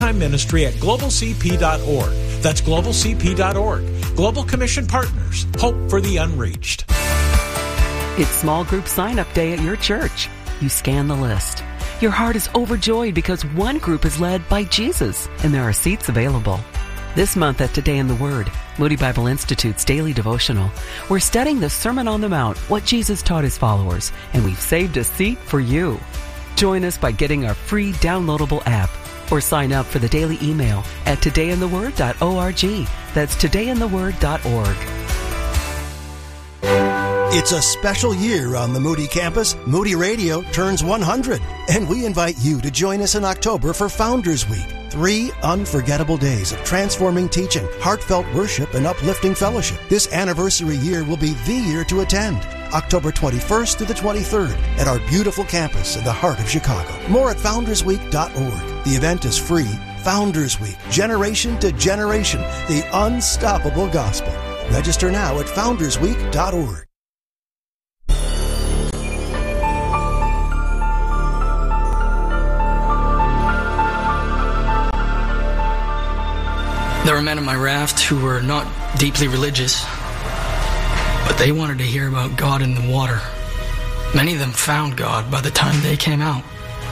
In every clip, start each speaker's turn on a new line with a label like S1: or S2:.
S1: Ministry at globalcp.org. That's globalcp.org. Global Commission Partners. Hope for the unreached.
S2: It's small group sign-up day at your church. You scan the list. Your heart is overjoyed because one group is led by Jesus, and there are seats available. This month at Today in the Word, Moody Bible Institute's daily devotional, we're studying the Sermon on the Mount, what Jesus taught his followers, and we've saved a seat for you. Join us by getting our free downloadable app or sign up for the daily email at todayintheword.org. That's todayintheword.org.
S3: It's a special year on the Moody campus. Moody Radio turns 100, and we invite you to join us in October for Founders Week. 3 unforgettable days of transforming teaching, heartfelt worship, and uplifting fellowship. This anniversary year will be the year to attend. October 21st to the 23rd at our beautiful campus in the heart of Chicago. More at foundersweek.org. The event is free. Founders Week, generation to generation, the unstoppable gospel. Register now at foundersweek.org.
S4: There were men on my raft who were not deeply religious, but they wanted to hear about God in the water. Many of them found God by the time they came out.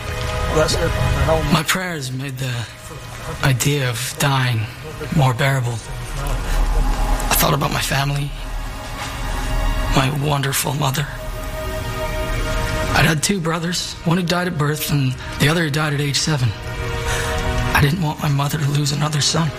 S4: My prayers made the idea of dying more bearable. I thought about my family, my wonderful mother. I'd had 2 brothers, one who died at birth and the other who died at age 7. I didn't want my mother to lose another son.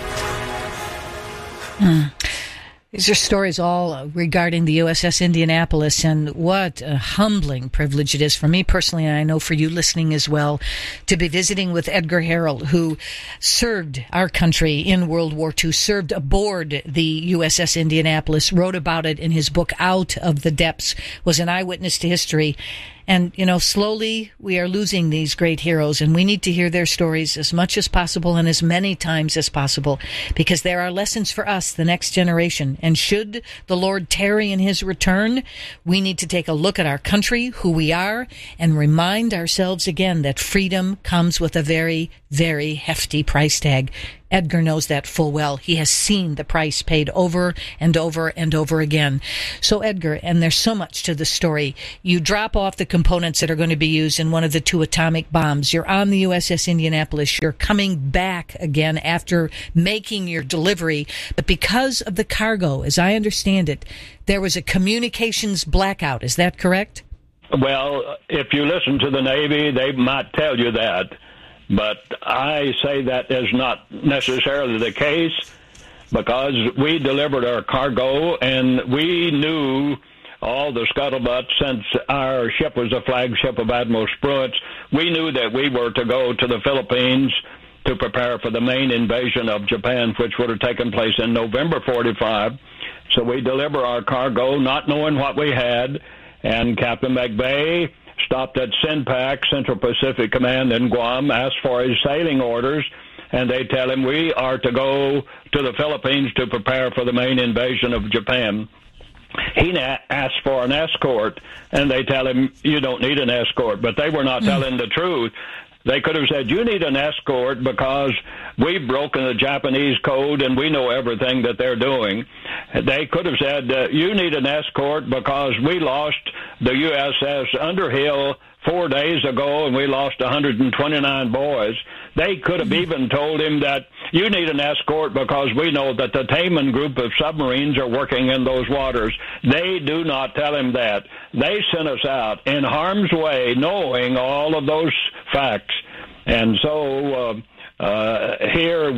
S5: These are stories all regarding the USS Indianapolis, and what a humbling privilege it is for me personally, and I know for you listening as well, to be visiting with Edgar Harrell, who served our country in World War II, served aboard the USS Indianapolis, wrote about it in his book Out of the Depths, was an eyewitness to history. And, you know, slowly we are losing these great heroes, and we need to hear their stories as much as possible and as many times as possible, because there are lessons for us, the next generation. And should the Lord tarry in his return, we need to take a look at our country, who we are, and remind ourselves again that freedom comes with a very, very hefty price tag. Edgar knows that full well. He has seen the price paid over and over and over again. So Edgar, and there's so much to the story, you drop off the components that are going to be used in one of the 2 atomic bombs. You're on the USS Indianapolis. You're coming back again after making your delivery. But because of the cargo, as I understand it, there was a communications blackout. Is that correct?
S6: Well, if you listen to the Navy, they might tell you that. But I say that is not necessarily the case, because we delivered our cargo and we knew all the scuttlebutt since our ship was the flagship of Admiral Spruance. We knew that we were to go to the Philippines to prepare for the main invasion of Japan, which would have taken place in November 45. So we deliver our cargo not knowing what we had, and Captain McVeigh stopped at CENTPAC, Central Pacific Command in Guam, asked for his sailing orders, and they tell him we are to go to the Philippines to prepare for the main invasion of Japan. He asked for an escort, and they tell him you don't need an escort, but they were not telling the truth. They could have said, you need an escort because we've broken the Japanese code and we know everything that they're doing. They could have said, you need an escort because we lost the USS Underhill 4 days ago and we lost 129 boys. They could have even told him that you need an escort because we know that the Taman group of submarines are working in those waters. They do not tell him that. They sent us out in harm's way knowing all of those facts. And so here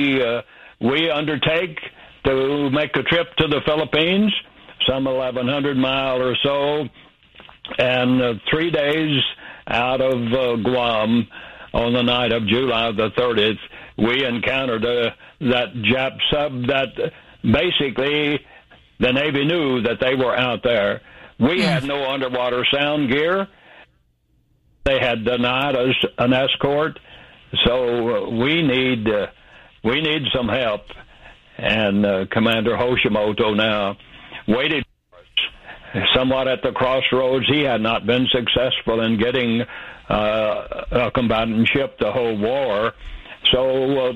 S6: we undertake to make a trip to the Philippines, some 1,100 miles or so, and 3 days out of Guam. On the night of July the 30th, we encountered that Jap sub that basically the Navy knew that they were out there. We had no underwater sound gear. They had denied us an escort, so we need some help. And Commander Hoshimoto now waited somewhat at the crossroads. He had not been successful in getting a combatant ship the whole war. So